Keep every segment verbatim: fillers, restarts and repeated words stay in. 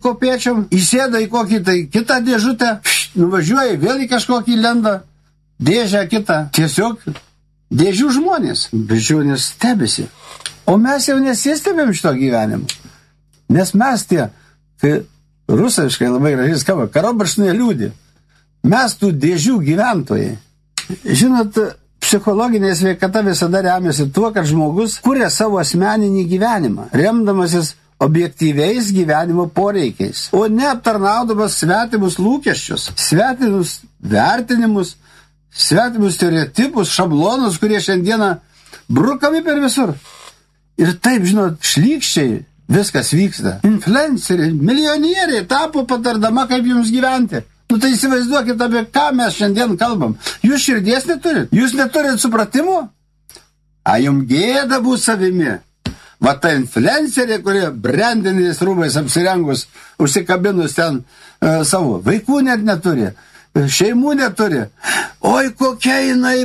kopėčiom, įsėda į kokį tai kitą dėžutę, nuvažiuoja, vėl į kažkokį lenda, dėžę kitą. Tiesiog dėžių žmonės. Bežionės stebisi. O mes jau nesistebėm šito gyvenimu. Nes mes tie, kai rusiškai labai gražiai skamba, karobaršnai liūdį. Mes tų dėžių gyventojai. Žinot, psichologinė sveikata visada remiasi tuo, kad žmogus kuria savo asmeninį gyvenimą, remdamasis objektyviais gyvenimo poreikiais, o ne aptarnaudamas svetimus lūkesčius, svetimus vertinimus, svetimus stereotipus, šablonus, kurie šiandieną brukami per visur. Ir taip, žinot, šlykščiai viskas vyksta. Influenceriai, milijonieriai tapo patardama, kaip jums gyventi. Nu tai įsivaizduokit, apie ką mes šiandien kalbam. Jūs širdies neturit? Jūs neturit supratimo? A jums gėda bus savimi. Va ta influencerė, kurie brandiniais rūbais apsirengus, užsikabinus ten e, savo. Vaikų net neturi, šeimų neturi. Oi, kokia jinai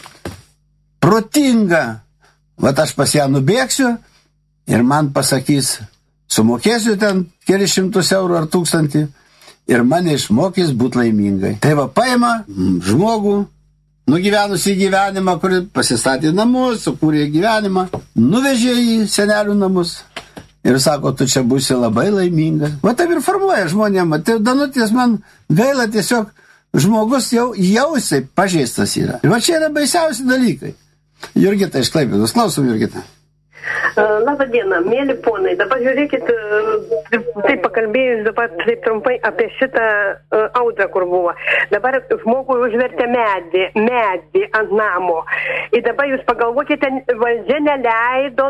protinga. Va aš pas ją nubėgsiu ir man pasakys, sumokėsiu ten kelius šimtus eurų ar tūkstantį. Ir mane išmokys būti laimingai. Tai va, paima žmogų, nugyvenusį gyvenimą, kuri pasistatė namus, sukūrė gyvenimą, nuvežė į senelių namus ir sako, tu čia būsi labai laiminga. Va taip ir formuoja žmonėm. Tai Danutės man gaila, tiesiog žmogus jau jausiai pažeistas yra. Ir va čia yra baisiausi dalykai. Jurgita iš Klaipėdos, klausom Jurgita. Labą dieną, mėly ponai. Dabar žiūrėkit, taip pakalbėjus dabar taip trumpai apie šitą uh, audrą, kur buvo. Dabar žmogui užvertė medį, medį ant namo. Ir dabar jūs pagalvokite, valdžia neleido,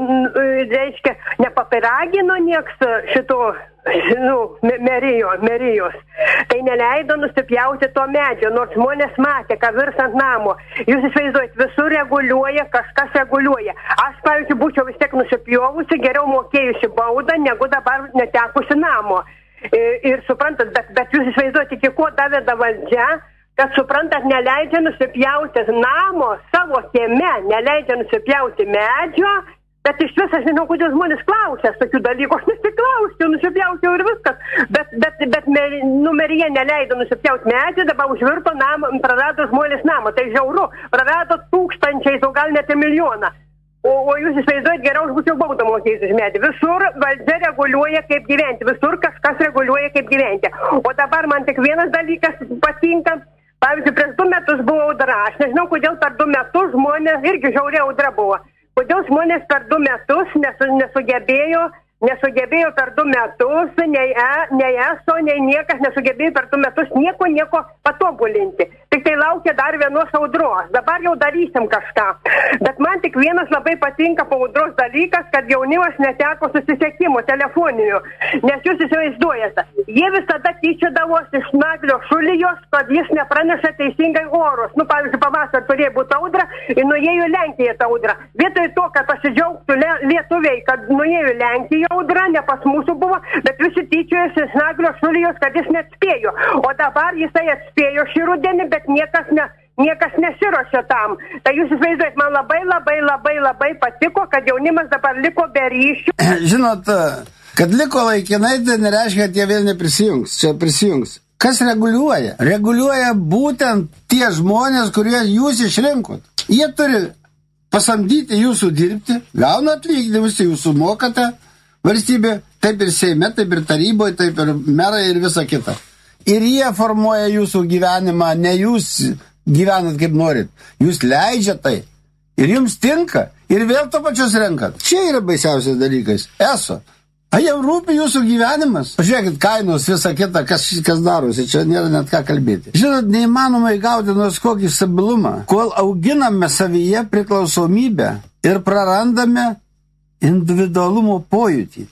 reiškia, nepapiragino nieks šito, nu, merijo, merijos. Tai neleido nusipjauti to medžio, nors žmonės matė, ką virs ant namo. Jūs įsivaizduojat, visur reguliuoja, kažkas reguliuoja. Aš, pavyzdžiui, būčiau vis tiek nusipjovusi, geriau mokėjusi baudą, negu dabar netekusi namo. Ir, ir suprantat, bet, bet jūs įsivaizduojat, iki ko davėda valdžia, kad suprantat, neleidžia nusipjauti namo savo kieme, neleidžia nusipjauti medžio. Bet iš vis aš žinau, kodėl žmonės klausia tokių dalykų. Aš nesiklausiu, nusipjausiu ir viskas. Bet, bet, bet numeryje neleido nusipjauti medį, dabar užvirto namą, prarado žmonės namą. Tai žiauru, prarado tūkstančiais, o gal net ir milijoną. O, o jūs įsivaizduojat, geriau aš būčiau baudą mokėjus už medį. Visur valdžia reguliuoja, kaip gyventi. Visur kažkas reguliuoja, kaip gyventi. O dabar man tik vienas dalykas patinka. Pavyzdžiui, prieš du metus buvo audra. Aš nežinau, kodėl per du metus žmonės, irgi žiauri audra buvo. Kodėl žmonės per du metus nesu, nesugebėjo, nesugebėjo per du metus, nei, e, nei eso, nei niekas nesugebėjo per du metus nieko, nieko patobulinti. Tik tai laukia dar vienos audros. Dabar jau darysim kažką. Bet man tik vienas labai patinka po audros dalykas, kad jaunimas neteko susisiekimo telefoninių. Nes jūs įsivaizduojate, jie visada tyčiodavosi iš naglio šulijos, kad jis nepraneša teisingai orus. Nu, pavyzdžiui, pavasarį turėjo būti audra ir nuėjo Lenkiją tą audrą. Vietoj to, kad pasidžiaugtų lietuviai, kad nuėjo Lenkiją audra, ne pas mūsų buvo, bet visi tyčiojasi iš naglio šulijos, kad jis neatspėjo. O dabar jisai atspėjo šį rudenį, bet niekas ne... Niekas nesiruošia tam. Tai jūs įsivaizduojat, man labai, labai, labai, labai patiko, kad jaunimas dabar liko be ryšių. Žinot, kad liko laikinai, tai nereiškia, kad jie vėl neprisijungs. Čia prisijungs. Kas reguliuoja? Reguliuoja būtent tie žmonės, kurie jūs išrinkot. Jie turi pasamdyti jūsų dirbti, gauna atlyginimus, jūsų mokate valstybė, taip ir Seime, taip ir taryboje, taip ir merai ir visa kita. Ir jie formuoja jūsų gyvenimą, ne jūs gyvenat kaip norit. Jūs leidžiat tai. Ir jums tinka. Ir vėl to pačios renkat. Čia yra baisiausias dalykas. Eso. A jam rūpi jūsų gyvenimas. Pažiūrėkit, kainos, visą kitą, kas, kas darosi. Čia nėra net ką kalbėti. Žinot, neįmanoma įgauti nors kokį stabilumą, kol auginame savyje priklausomybę ir prarandame individualumo pojūtį.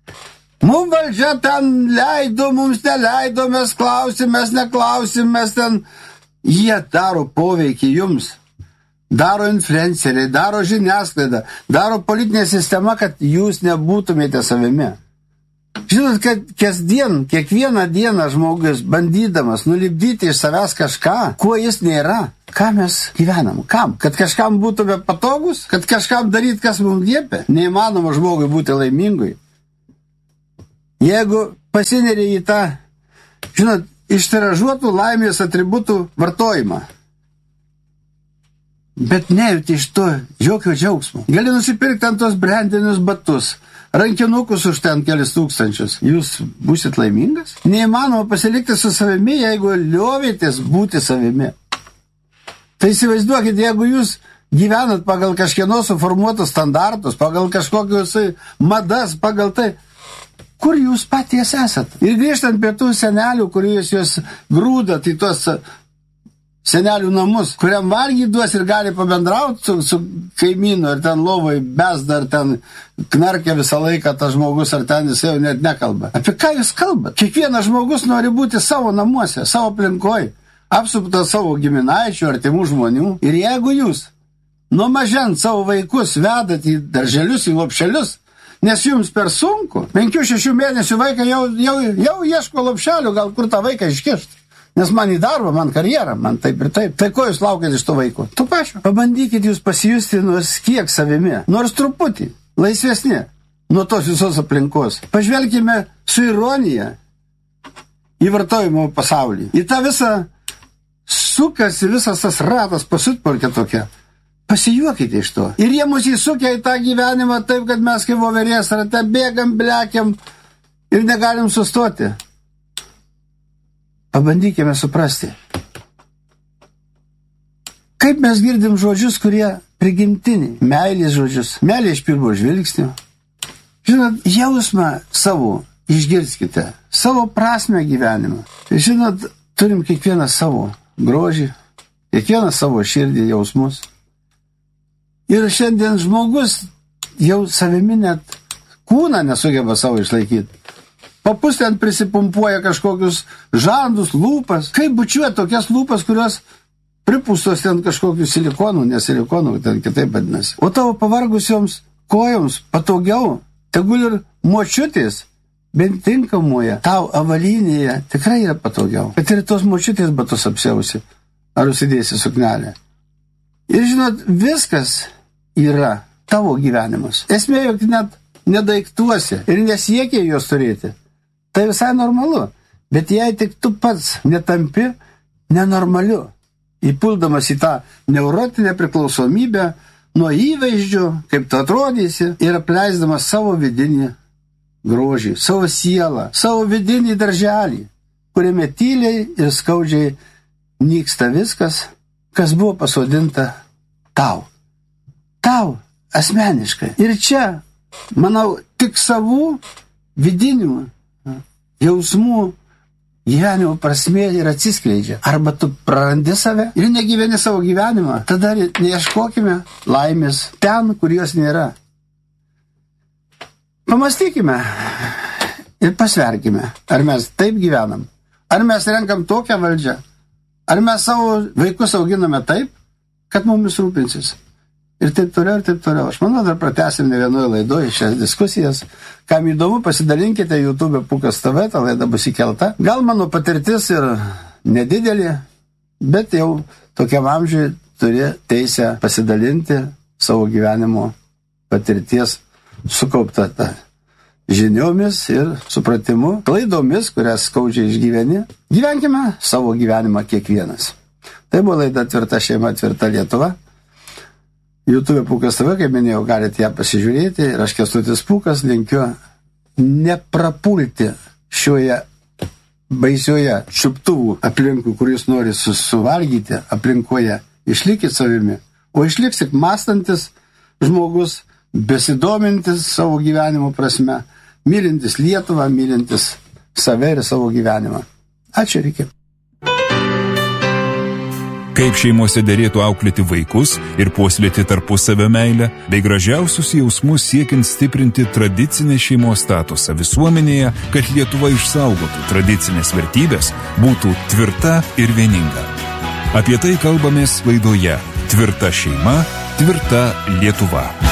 Mums valdžia ten leido, mums neleido, mes klausim, mes neklausim, mes ten... Jie daro poveikį jums, daro influenceriai, daro žiniasklaidą, daro politinė sistema, kad jūs nebūtumėte savimi. Žinot, kad kasdien, kiekvieną dieną žmogus bandydamas nulipdyti iš savęs kažką, kuo jis nėra, ką mes gyvenam, kam? Kad kažkam būtume patogus, kad kažkam daryti, kas mums liepia. Neįmanoma žmogui būti laimingui. Jeigu pasineria į tą, žinot, ištiražuotų laimės atributų vartojimą. Bet nejauti iš to jokio džiaugsmo. Gali nusipirkti ant tos brandinius batus, rankinukus už ten kelis tūkstančius. Jūs būsit laimingas? Neįmanoma pasilikti su savimi, jeigu liovėtės būti savimi. Tai įsivaizduokit, jeigu jūs gyvenat pagal kažkieno suformuotus standartus, pagal kažkokius madas, pagal tai, kur jūs patys esat. Ir grįžtant prie tų senelių, kuriuos jūs grūdat į tos senelių namus, kuriam valgy duos ir gali pabendrauti su, su kaimynu, ar ten lovai besda, ar ten knarkia visą laiką tas žmogus, ar ten jis jau net nekalba. Apie ką jūs kalbat? Kiekvienas žmogus nori būti savo namuose, savo aplinkoj, apsuptas savo giminaičių, artimų žmonių. Ir jeigu jūs nuo mažens savo vaikus vedat į darželius, į lopšelius, nes jums per sunku, penkių šešių mėnesių vaiką jau, jau, jau ieško lopšelių, gal kur tą vaiką iškišti. Nes man į darbą, man karjerą, man taip ir taip. Tai ko jūs laukėt iš to vaiko? Tu pačiu. Pabandykit jūs pasijusti nors kiek savimi, nors truputį, laisvesni nuo tos visos aplinkos. Pažvelkime su ironija į vartojimo pasaulį. Į tą visą sukasi visas tas ratas pasutpolkė tokia. Pasijuokite iš to. Ir jie mus įsukia į tą gyvenimą taip, kad mes kaip voverės rate bėgam, blekiam ir negalim sustoti. Pabandykime suprasti. Kaip mes girdim žodžius, kurie prigimtiniai, meilės žodžius, meilė iš pirmo žvilgsnio. Žinot, jausmą savo išgirskite, savo prasmę gyvenimą. Žinot, turim kiekvieną savo grožį, kiekvieną savo širdį, jausmus. Ir šiandien žmogus jau savimi net kūną nesugeba savo išlaikyti. Papus ten prisipumpuoja kažkokius žandus, lūpas. Kaip bučiuoja tokias lūpas, kurios pripūstos ten kažkokių silikonų, ne silikonų, ten kitaip vadinasi. O tavo pavargusioms kojoms patogiau, tegul ir močiutės, bent tinkamoje, tau avalynėje tikrai yra patogiau. Bet ir tos močiutės batus apsiausi, ar užsidėsi suknelę. Ir žinot, viskas yra tavo gyvenimas. Esmė, jog net nedaiktuosi ir nesiekia jos turėti. Tai visai normalu, bet jei tik tu pats netampi nenormaliu, įpuldamas į tą neurotinę priklausomybę nuo įvaizdžių, kaip tu atrodysi, ir apleisdamas savo vidinį grožį, savo sielą, savo vidinį darželį, kuriame tyliai ir skaudžiai nyksta viskas, kas buvo pasodinta tau. Tau asmeniškai. Ir čia, manau, tik savų vidinių jausmų gyvenimo prasmė ir atsiskleidžia. Arba tu prarandi save ir negyveni savo gyvenimą. Tada neieškokime laimės ten, kur jos nėra. Pamastykime ir pasverkime, ar mes taip gyvenam. Ar mes renkam tokią valdžią. Ar mes savo vaikus auginame taip, kad mumis rūpinsis. Ir taip toliau, ir taip toliau. Aš manau, dar pratęsim ne vienoje laidoje šias diskusijas. Kam įdomu, pasidalinkite YouTube Pūkas T V, ta laida bus įkelta. Gal mano patirtis ir nedidelė, bet jau tokiam amžiui turi teisę pasidalinti savo gyvenimo patirties sukauptą žiniomis ir supratimu, klaidomis, kurias skaudžiai išgyveni. Gyvenkime savo gyvenimą kiekvienas. Tai buvo laida Tvirta šeima, tvirta Lietuva. YouTube Pūkas T V, kaip minėjau, galite ją pasižiūrėti. Ir aš Kęstutis Pūkas linkiu neprapulti šioje baisioje čiuptuvų aplinkų, kur jūs nori suvalgyti aplinkoje. Išlikit savimi. O išliks tik mąstantis žmogus, besidomintis savo gyvenimo prasme, mylintis Lietuvą, mylintis save ir savo gyvenimą. Ačiū, reikia. Kaip šeimose derėtų auklėti vaikus ir puoselėti tarpusavio meilę, bei gražiausius jausmus siekiant stiprinti tradicinę šeimos statusą visuomenėje, kad Lietuva išsaugotų tradicinės vertybės, būtų tvirta ir vieninga. Apie tai kalbamės laidoje Tvirta šeima, tvirta Lietuva.